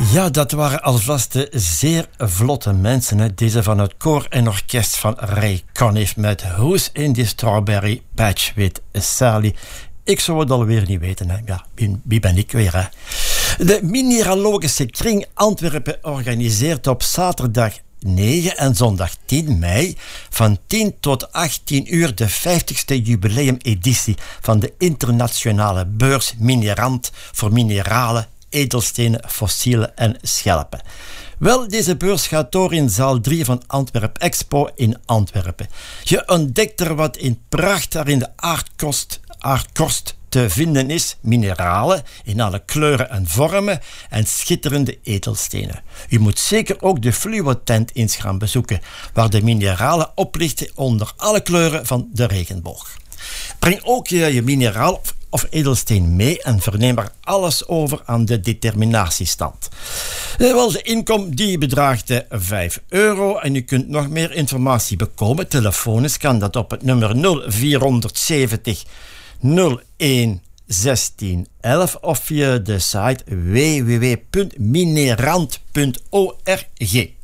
Ja, dat waren alvast de zeer vlotte mensen. Hè? Deze van het koor en orkest van Ray Conniff met Who's in the Strawberry Patch with Sally. Ik zou het alweer niet weten. Hè? Ja, wie ben ik weer? Hè? De Mineralogische Kring Antwerpen organiseert op zaterdag 9 en zondag 10 mei van 10 tot 18 uur de 50ste jubileumeditie van de internationale beurs Minerant voor mineralen, edelstenen, fossielen en schelpen. Wel, deze beurs gaat door in zaal 3 van Antwerp Expo in Antwerpen. Je ontdekt er wat in pracht daar in de aardkorst te vinden is, mineralen in alle kleuren en vormen en schitterende edelstenen. U moet zeker ook de fluo-tent eens gaan bezoeken, waar de mineralen oplichten onder alle kleuren van de regenboog. Breng ook je mineraal of edelsteen mee en verneem er alles over aan de determinatiestand. Wel, de inkom die bedraagt €5 en u kunt nog meer informatie bekomen. Telefonisch kan dat op het nummer 0470 01 16 11 of via de site www.minerant.org.